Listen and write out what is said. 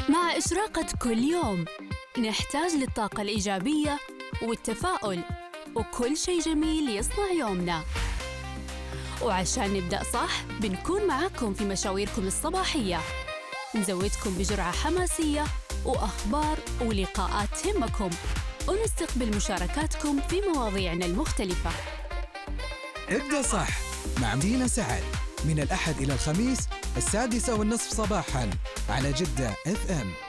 مع إشراقة كل يوم نحتاج للطاقة الإيجابية والتفاؤل وكل شيء جميل يصنع يومنا. وعشان نبدأ صح بنكون معاكم في مشاويركم الصباحية، نزودكم بجرعة حماسية وأخبار ولقاءات تهمكم، ونستقبل مشاركاتكم في مواضيعنا المختلفة. ابدأ صح مع دينا سعد من الأحد إلى الخميس 6:30 صباحاً على جدة FM.